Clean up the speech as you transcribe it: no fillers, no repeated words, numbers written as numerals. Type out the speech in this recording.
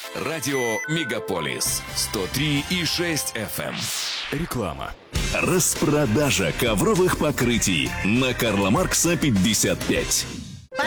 Радио Мегаполис 103,6 FM. Реклама. Распродажа ковровых покрытий на Карла Маркса 55.